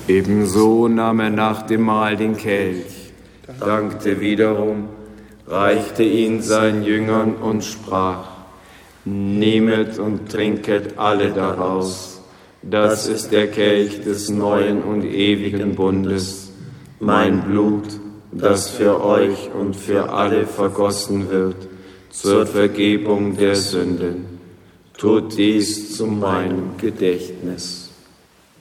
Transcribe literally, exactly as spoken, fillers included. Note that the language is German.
Ebenso nahm er nach dem Mahl den Kelch, dankte wiederum, reichte ihn seinen Jüngern und sprach: Nehmet und trinket alle daraus. Das ist der Kelch des neuen und ewigen Bundes, mein Blut, das für euch und für alle vergossen wird, zur Vergebung der Sünden. Tut dies zu meinem Gedächtnis.